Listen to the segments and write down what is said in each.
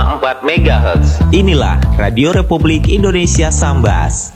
MHz. Inilah Radio Republik Indonesia Sambas.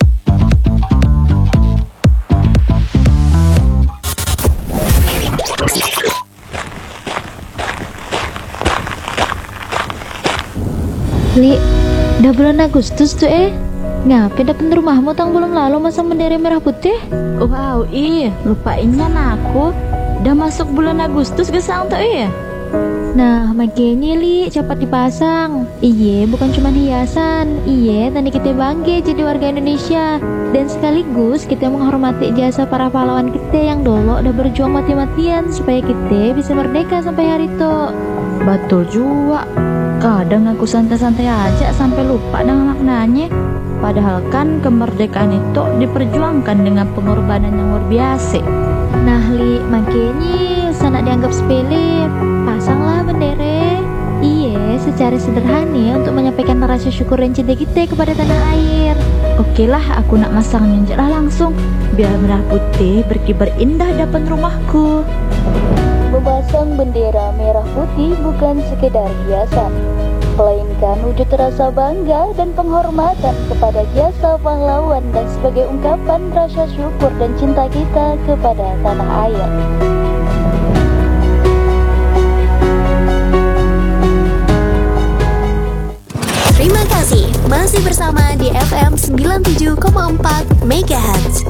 Li, udah bulan Agustus tuh ngapain dapet rumahmu tang belum lalu masang bendera merah putih? Wow, lupainnya aku. Udah masuk bulan Agustus gesang tuh Nah, makanya Li, cepat dipasang. Iye, bukan cuma hiasan. Iye, tadi kita bangga jadi warga Indonesia. Dan sekaligus kita menghormati jasa para pahlawan kita yang dulu udah berjuang mati-matian supaya kita bisa merdeka sampai hari itu. Betul juga. Kadang aku santai-santai aja sampai lupa dengan maknanya. Padahal kan kemerdekaan itu diperjuangkan dengan pengorbanan yang luar biasa. Nah Li, makanya sana dianggap sepele. Pasanglah bendera. Iya, secara sederhana untuk menyampaikan rasa syukur dan cinta kita kepada tanah air. Oke lah, aku nak masangnya lah langsung. Biar merah putih berkibar indah depan rumahku. Memasang bendera merah putih bukan sekedar hiasan, melainkan wujud rasa bangga dan penghormatan kepada jasa pahlawan dan sebagai ungkapan rasa syukur dan cinta kita kepada tanah air. Terima kasih masih bersama di FM 97,4 MHz.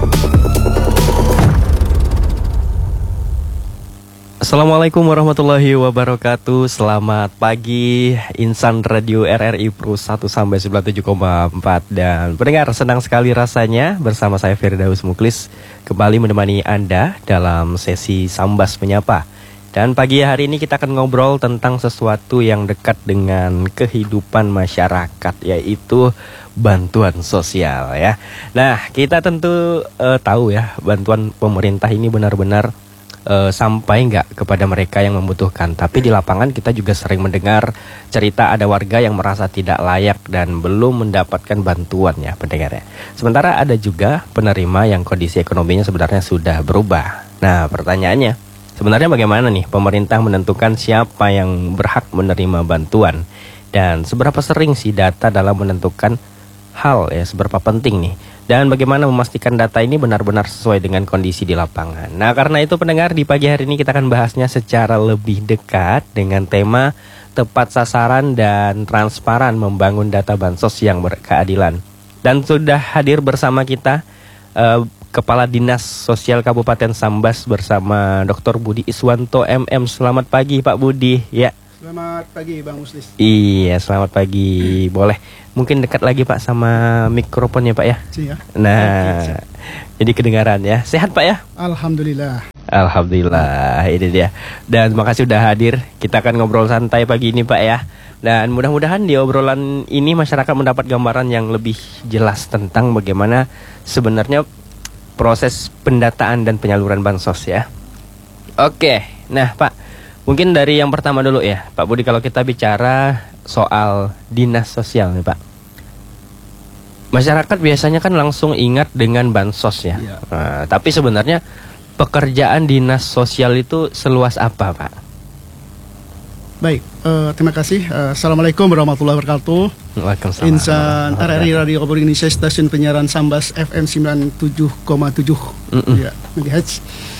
Assalamualaikum warahmatullahi wabarakatuh. Selamat pagi Insan Radio RRI Pro 1 sampai 97,4. Dan pendengar, senang sekali rasanya bersama saya Firdaus Muklis kembali menemani Anda dalam sesi Sambas Menyapa. Dan pagi hari ini kita akan ngobrol tentang sesuatu yang dekat dengan kehidupan masyarakat, yaitu bantuan sosial ya. Nah, kita tentu tahu ya, bantuan pemerintah ini benar-benar sampai nggak kepada mereka yang membutuhkan. Tapi di lapangan kita juga sering mendengar cerita ada warga yang merasa tidak layak dan belum mendapatkan bantuan ya pendengar ya. Sementara ada juga penerima yang kondisi ekonominya sebenarnya sudah berubah. Nah, pertanyaannya, sebenarnya bagaimana nih pemerintah menentukan siapa yang berhak menerima bantuan? Dan seberapa sering sih data dalam menentukan hal ya, seberapa penting nih? Dan bagaimana memastikan data ini benar-benar sesuai dengan kondisi di lapangan. Nah, karena itu pendengar, di pagi hari ini kita akan bahasnya secara lebih dekat dengan tema tepat sasaran dan transparan membangun data bansos yang berkeadilan. Dan sudah hadir bersama kita Kepala Dinas Sosial Kabupaten Sambas bersama Dr. Budi Iswanto MM. Selamat pagi Pak Budi ya. Selamat pagi Bang Muslis. Iya, selamat pagi. Boleh mungkin dekat lagi Pak sama mikrofonnya Pak ya. Siap. Nah, jadi kedengaran ya. Sehat Pak ya? Alhamdulillah. Alhamdulillah, ini dia. Dan terima kasih sudah hadir. Kita akan ngobrol santai pagi ini Pak ya. Dan mudah-mudahan di obrolan ini masyarakat mendapat gambaran yang lebih jelas tentang bagaimana sebenarnya proses pendataan dan penyaluran bansos ya. Oke, nah Pak, mungkin dari yang pertama dulu ya, Pak Budi, kalau kita bicara soal dinas sosial nih Pak, masyarakat biasanya kan langsung ingat dengan bansos ya. Nah, tapi sebenarnya pekerjaan dinas sosial itu seluas apa Pak? Baik, terima kasih. Assalamualaikum warahmatullahi wabarakatuh. Waalaikumsalam. Insan RRI Radio Republik Indonesia, stasiun penyiaran Sambas FM 97,7 ya, MHz.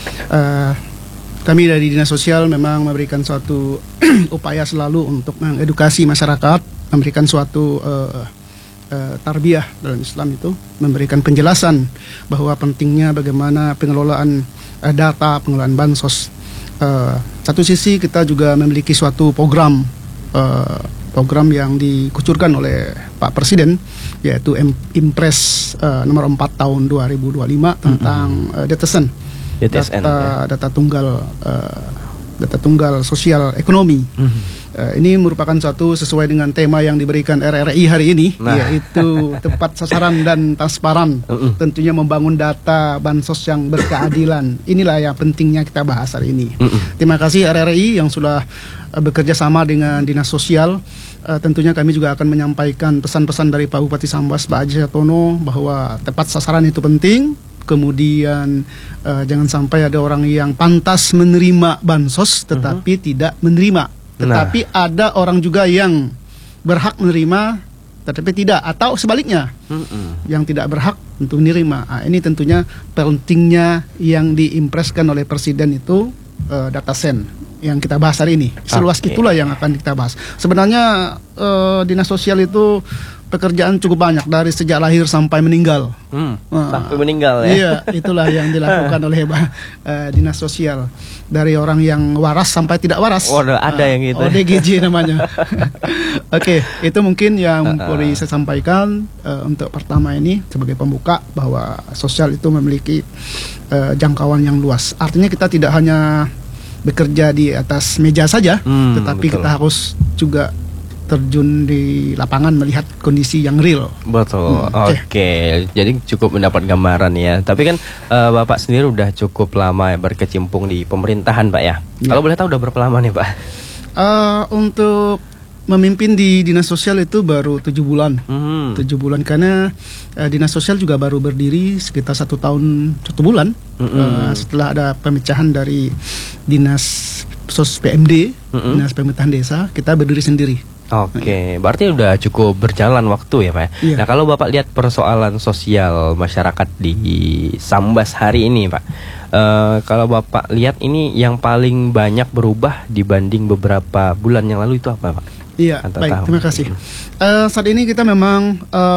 Kami dari Dinas Sosial memang memberikan suatu upaya selalu untuk mengedukasi masyarakat, memberikan suatu tarbiyah dalam Islam itu, memberikan penjelasan bahwa pentingnya bagaimana pengelolaan data, pengelolaan bansos. Satu sisi kita juga memiliki suatu program yang dikucurkan oleh Pak Presiden, yaitu Impres nomor 4 tahun 2025 tentang DTSN. Data tunggal sosial ekonomi. Ini merupakan suatu sesuai dengan tema yang diberikan RRI hari ini, yaitu tepat sasaran dan transparan. Tentunya membangun data bansos yang berkeadilan. Inilah yang pentingnya kita bahas hari ini. Terima kasih RRI yang sudah bekerja sama dengan Dinas Sosial. Tentunya kami juga akan menyampaikan pesan-pesan dari Pak Bupati Sambas, Pak Aji Satono, bahwa tepat sasaran itu penting. Kemudian jangan sampai ada orang yang pantas menerima bansos tetapi tidak menerima. Tetapi ada orang juga yang berhak menerima tetapi tidak, atau sebaliknya yang tidak berhak untuk menerima. Ini tentunya pentingnya yang diimpreskan oleh Presiden itu data sen yang kita bahas hari ini. Seluas itulah yang akan kita bahas. Sebenarnya dinas sosial itu pekerjaan cukup banyak dari sejak lahir sampai meninggal. Sampai meninggal ya. Iya, itulah yang dilakukan oleh dinas sosial. Dari orang yang waras sampai tidak waras. Ada yang gitu. ODGJ namanya. Oke, itu mungkin yang boleh saya sampaikan untuk pertama ini sebagai pembuka, bahwa sosial itu memiliki jangkauan yang luas. Artinya kita tidak hanya bekerja di atas meja saja, tetapi betul. kita harus juga terjun di lapangan melihat kondisi yang real. Betul. Oke. Jadi cukup mendapat gambaran ya. Tapi kan Bapak sendiri udah cukup lama ya berkecimpung di pemerintahan, Pak ya. Kalau boleh tahu udah berapa lama nih, Pak? Untuk memimpin di dinas sosial itu baru 7 bulan. 7 bulan karena dinas sosial juga baru berdiri sekitar 1 tahun 1 bulan. Setelah ada pemecahan dari dinas PMD, dinas pemerintahan desa, kita berdiri sendiri. Oke, berarti udah cukup berjalan waktu ya, Pak. Iya. Nah, kalau Bapak lihat persoalan sosial masyarakat di Sambas hari ini, Pak, kalau Bapak lihat ini yang paling banyak berubah dibanding beberapa bulan yang lalu itu apa, Pak? Iya, baik, terima kasih. Saat ini kita memang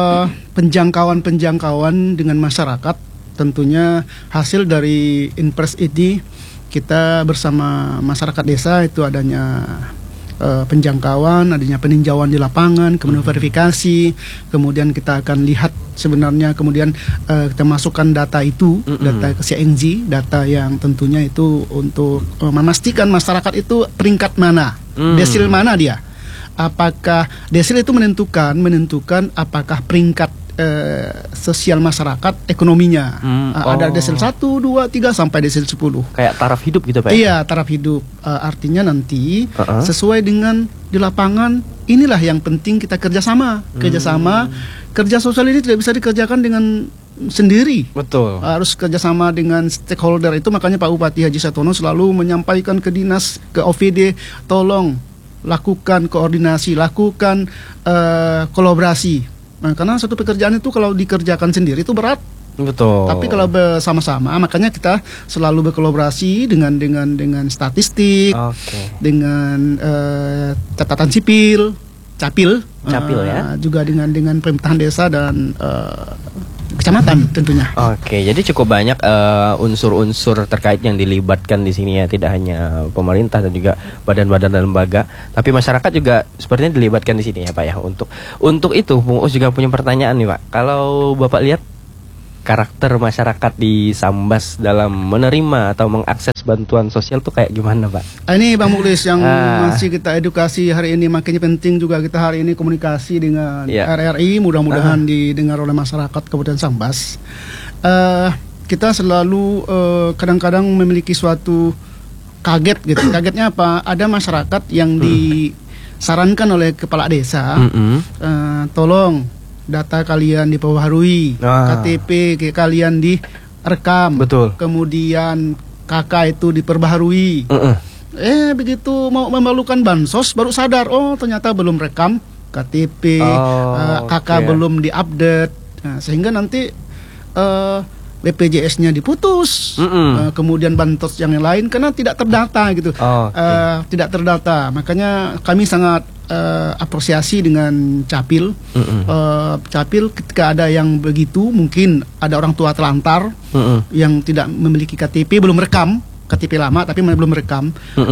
penjangkauan dengan masyarakat, tentunya hasil dari Inpres ID kita bersama masyarakat desa itu adanya penjangkauan, adanya peninjauan di lapangan, kemudian verifikasi, kemudian kita akan lihat sebenarnya, kemudian kita masukkan data itu, data ke CNG, data yang tentunya itu untuk memastikan masyarakat itu peringkat mana, desil mana dia. Apakah desil itu menentukan apakah peringkat sosial masyarakat ekonominya. Ada desil 1, 2, 3 sampai desil 10. Kayak taraf hidup gitu, Pak? Iya, taraf hidup. Artinya nanti sesuai dengan di lapangan, inilah yang penting kita kerjasama. Kerja sosial ini tidak bisa dikerjakan dengan sendiri. Betul. Harus kerjasama dengan stakeholder itu. Makanya Pak Bupati Haji Satono selalu menyampaikan ke dinas, ke OVD, tolong lakukan koordinasi, lakukan kolaborasi. Nah, karena satu pekerjaan itu kalau dikerjakan sendiri itu berat. Betul. Tapi kalau bersama-sama, makanya kita selalu berkolaborasi dengan statistik, dengan catatan sipil, capil ya. Juga dengan pemerintahan desa dan kecamatan tentunya. Oke, jadi cukup banyak unsur-unsur terkait yang dilibatkan di sini ya, tidak hanya pemerintah dan juga badan-badan dan lembaga, tapi masyarakat juga sepertinya dilibatkan di sini ya, Pak ya. Untuk itu, Bung Us juga punya pertanyaan nih, Pak. Kalau Bapak lihat karakter masyarakat di Sambas dalam menerima atau mengakses bantuan sosial tuh kayak gimana, Pak? Ini Bang Mukhlis yang masih kita edukasi hari ini, makanya penting juga kita hari ini komunikasi dengan RRI, mudah-mudahan didengar oleh masyarakat Kabupaten Sambas. Kita selalu kadang-kadang memiliki suatu kaget gitu. Kagetnya apa? Ada masyarakat yang disarankan oleh kepala desa, tolong data kalian diperbaharui, KTP kalian direkam, betul. Kemudian KK itu diperbaharui. Begitu mau memalukan bansos baru sadar, oh ternyata belum rekam KTP, KK belum diupdate. Nah, sehingga nanti BPJS-nya diputus, kemudian bansos yang lain karena tidak terdata gitu, tidak terdata. Makanya kami sangat apresiasi dengan Capil. Capil ketika ada yang begitu, mungkin ada orang tua telantar yang tidak memiliki KTP, belum rekam KTP lama tapi belum rekam,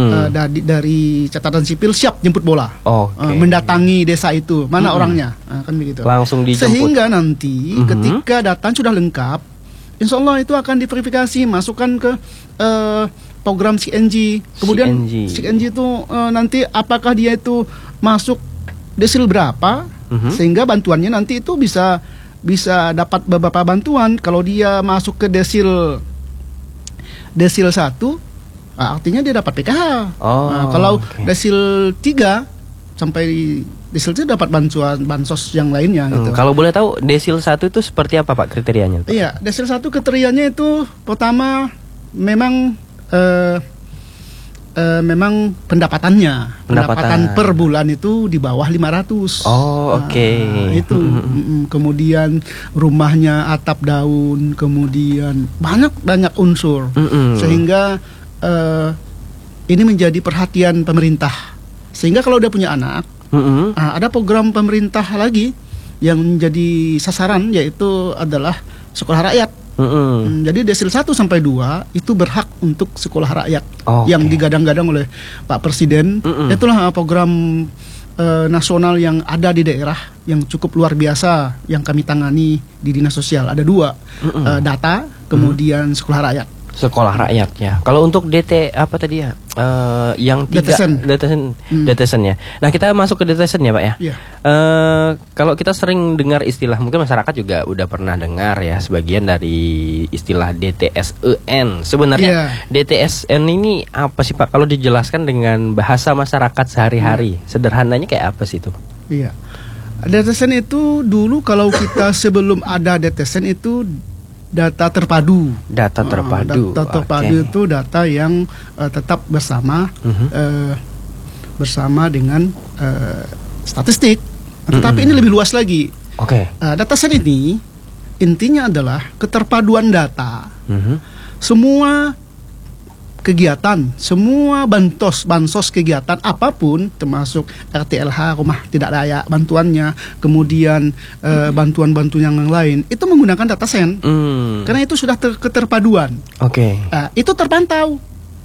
dari catatan sipil siap jemput bola, mendatangi desa itu, mana orangnya, kan begitu. Langsung dijemput. Sehingga nanti ketika data sudah lengkap, insya Allah itu akan diverifikasi, masukkan ke program CNG. Kemudian CNG itu nanti apakah dia itu masuk desil berapa, sehingga bantuannya nanti itu bisa dapat beberapa bantuan. Kalau dia masuk ke desil 1, artinya dia dapat PKH. Kalau desil 3 sampai desil 3 dapat bansos yang lainnya gitu. Kalau boleh tahu desil 1 itu seperti apa, Pak, kriterianya? Iya, desil 1 kriterianya itu pertama memang memang pendapatan per bulan itu di bawah 500. Oh, oke. Itu kemudian rumahnya atap daun, kemudian banyak unsur sehingga ini menjadi perhatian pemerintah. Sehingga kalau udah punya anak, ada program pemerintah lagi yang menjadi sasaran, yaitu adalah sekolah rakyat. Jadi desil 1 sampai 2 itu berhak untuk sekolah rakyat yang digadang-gadang oleh Pak Presiden. Itulah program nasional yang ada di daerah yang cukup luar biasa yang kami tangani di Dinas Sosial. Ada 2, data, kemudian sekolah rakyat. Sekolah rakyat ya. Kalau untuk DT apa tadi ya? Yang tiga Detesan ya. Nah, kita masuk ke Detesan ya, Pak ya. Iya. Kalau kita sering dengar istilah, mungkin masyarakat juga udah pernah dengar ya, sebagian dari istilah DTSEN. Sebenarnya DTSN ini apa sih, Pak? Kalau dijelaskan dengan bahasa masyarakat sehari-hari, sederhananya kayak apa sih itu? Iya. Detesan itu dulu kalau kita sebelum ada Detesan itu data terpadu. Data terpadu itu data yang tetap bersama dengan statistik. Tetapi ini lebih luas lagi. Dataset ini intinya adalah keterpaduan data. Semua kegiatan, semua bansos kegiatan apapun, termasuk RTLH, rumah tidak layak, bantuannya, kemudian bantuan-bantuan yang lain, itu menggunakan dataset. Karena itu sudah keterpaduan. Itu terpantau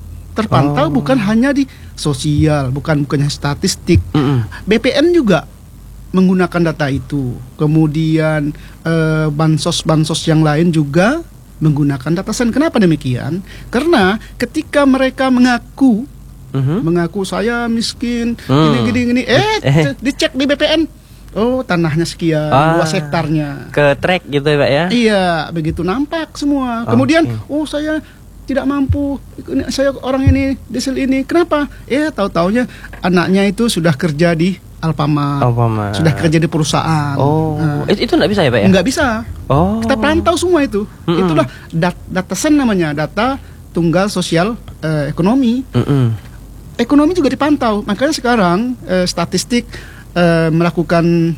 bukan hanya di sosial, bukannya statistik. BPN juga menggunakan data itu. Kemudian bansos yang lain juga menggunakan dataset. Kenapa demikian? Karena ketika mereka mengaku saya miskin, gini, dicek di BPN, tanahnya sekian, luas hektarnya, ke track gitu ya, Pak ya? Iya, begitu nampak semua. Kemudian, saya tidak mampu, saya orang ini, desil ini, kenapa? Tahu-taunya anaknya itu sudah kerja di Alfamart, sudah kerja di perusahaan. Itu nggak bisa ya, Pak ya? Nggak bisa. Kita pantau semua itu. Itulah dataset namanya, data tunggal sosial ekonomi. Ekonomi juga dipantau. Makanya sekarang statistik melakukan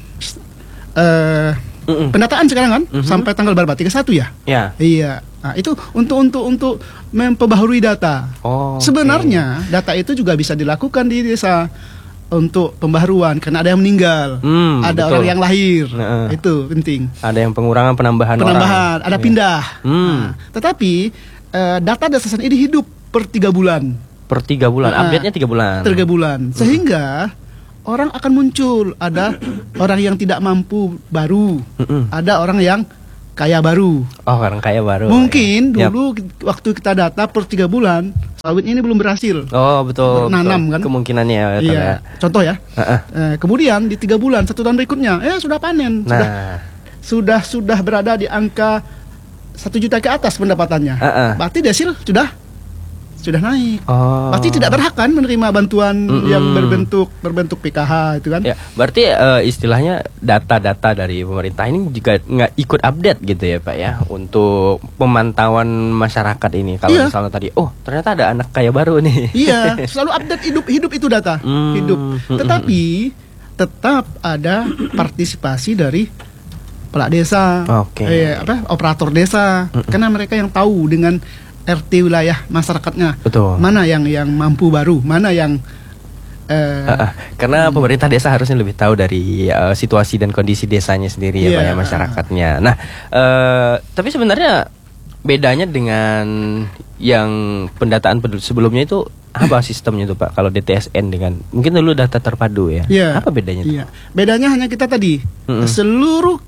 pendataan sekarang kan sampai tanggal berapa? 31 ya? Iya. Nah, itu untuk memperbaharui data. Sebenarnya data itu juga bisa dilakukan di desa untuk pembaharuan karena ada yang meninggal, ada orang yang lahir, itu penting. Ada yang penambahan orang. Ada pindah. Tetapi data dasar ini hidup per 3 bulan. Update-nya 3 bulan. 3 bulan. Sehingga orang akan muncul, ada orang yang tidak mampu baru, ada orang yang kaya baru. Orang kaya baru. Mungkin dulu waktu kita data per 3 bulan sawit ini belum berhasil. Betul. Nanam kan? Kemungkinannya. Iya. Contoh ya. Kemudian di 3 bulan 1 tahun berikutnya, sudah panen. Sudah berada di angka 1 juta ke atas pendapatannya. Berarti desil sudah naik. Pasti tidak berhak kan menerima bantuan yang berbentuk PKH itu kan? Ya, berarti istilahnya data-data dari pemerintah ini juga nggak ikut update gitu ya, Pak ya, untuk pemantauan masyarakat ini. Kalau misalnya tadi, ternyata ada anak kaya baru nih. Iya, selalu update hidup itu data hidup. Tetapi tetap ada partisipasi dari pelak desa, operator desa, karena mereka yang tahu dengan RT wilayah masyarakatnya. Betul. Mana yang mampu baru, mana yang karena pemerintah desa harusnya lebih tahu dari situasi dan kondisi desanya sendiri ya, Pak ya, masyarakatnya. Nah, tapi sebenarnya bedanya dengan yang pendataan penduduk sebelumnya itu apa sistemnya itu, Pak? Kalau DTSN dengan mungkin dulu data terpadu ya. Apa bedanya? Bedanya hanya kita tadi seluruh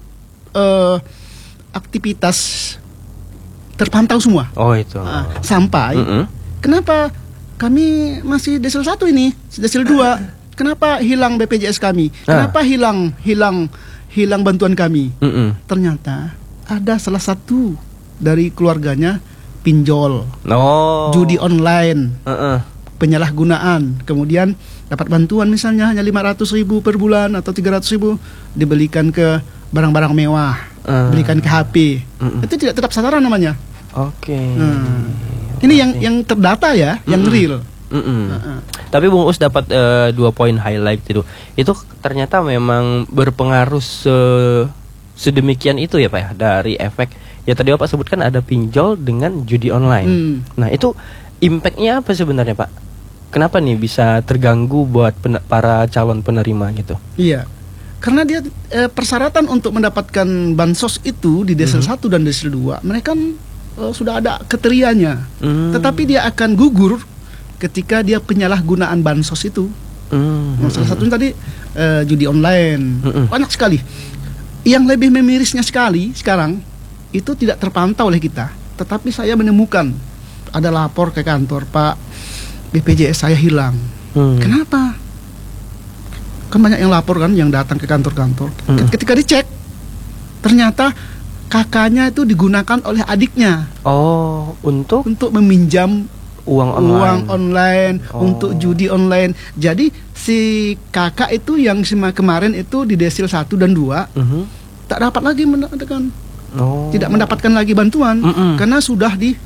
aktivitas terpantau semua. Itu. Sampai kenapa kami masih desil 1 ini, desil 2, kenapa hilang BPJS kami? Kenapa hilang bantuan kami? Ternyata ada salah satu dari keluarganya pinjol, judi online, penyalahgunaan, kemudian dapat bantuan misalnya hanya 500.000 per bulan atau 300.000, dibelikan ke barang-barang mewah, belikan ke HP. Itu tidak tetap sasaran namanya. Ini yang terdata ya, yang real. Tapi Bung Us dapat 2 poin highlight itu. Itu ternyata memang berpengaruh sedemikian itu ya Pak ya, dari efek ya tadi Bapak sebutkan ada pinjol dengan judi online. Nah itu impactnya apa sebenarnya Pak? Kenapa nih bisa terganggu buat para calon penerima gitu? Iya, karena dia persyaratan untuk mendapatkan bansos itu di Desil 1 dan Desil 2 mereka sudah ada kriterianya, tetapi dia akan gugur ketika dia penyalahgunaan bansos itu. Nah, salah satunya tadi judi online, banyak sekali. Yang lebih memirisnya sekali sekarang itu tidak terpantau oleh kita, tetapi saya menemukan ada lapor ke kantor, Pak, BPJS saya hilang. Kenapa? Kan banyak yang lapor kan, yang datang ke kantor-kantor. Ketika dicek, ternyata kakaknya itu digunakan oleh adiknya. Oh, untuk meminjam uang online, untuk judi online. Jadi si kakak itu yang kemarin itu di Desil 1 dan 2 tak dapat lagi tidak mendapatkan lagi bantuan karena sudah di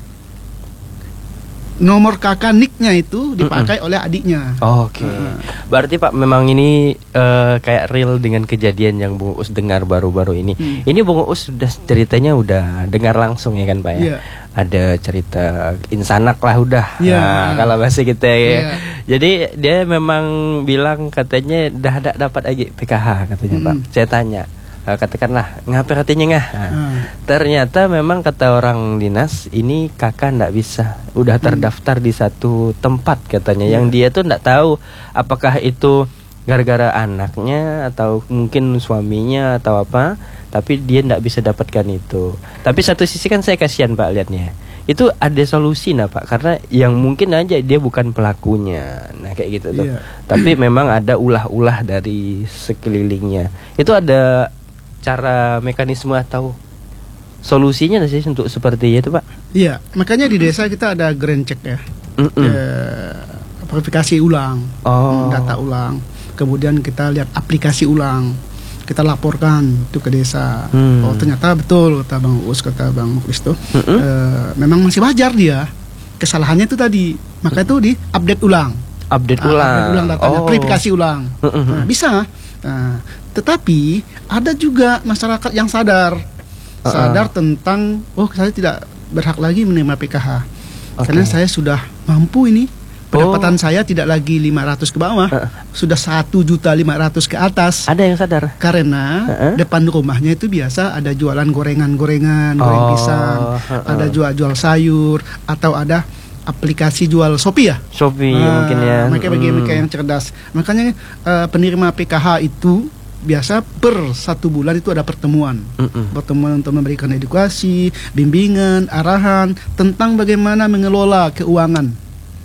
nomor kakak nicknya itu dipakai oleh adiknya. Oke. Berarti Pak memang ini kayak real dengan kejadian yang Bung Us dengar baru-baru ini. Ini Bung Us sudah ceritanya udah dengar langsung ya kan Pak ya. Ada cerita insanak lah udah. Nah, kalau bahasa kita ya. Jadi dia memang bilang katanya dah dapat aja PKH katanya Pak. Saya tanya, katakanlah ngapa katanya ngah. Ternyata memang kata orang dinas ini kakak ndak bisa, udah terdaftar di satu tempat katanya yang dia tuh ndak tahu apakah itu gara-gara anaknya atau mungkin suaminya atau apa, tapi dia ndak bisa dapatkan itu. Tapi satu sisi kan saya kasihan Pak lihatnya. Itu ada solusi nah Pak, karena yang mungkin aja dia bukan pelakunya. Nah kayak gitu tuh. Tapi memang ada ulah-ulah dari sekelilingnya. Itu ada cara mekanisme atau solusinya sih untuk seperti itu Pak? Iya, makanya di desa kita ada grand check ya, verifikasi ulang, data ulang, kemudian kita lihat aplikasi ulang, kita laporkan itu ke desa. Oh ternyata betul kata Bang Us, kata Bang Muklis tuh, memang masih wajar dia kesalahannya itu tadi, maka itu di update ulang datanya, verifikasi ulang, bisa. Nah, tetapi ada juga masyarakat yang sadar tentang saya tidak berhak lagi menerima PKH karena saya sudah mampu ini, pendapatan saya tidak lagi 500 ke bawah, sudah 1.500.000 ke atas. Ada yang sadar karena depan rumahnya itu biasa ada jualan gorengan, goreng pisang, ada jual sayur, atau ada aplikasi jual Shopee mungkin ya. Mereka yang cerdas. Makanya penerima PKH itu biasa per 1 bulan itu ada pertemuan untuk memberikan edukasi, bimbingan, arahan tentang bagaimana mengelola keuangan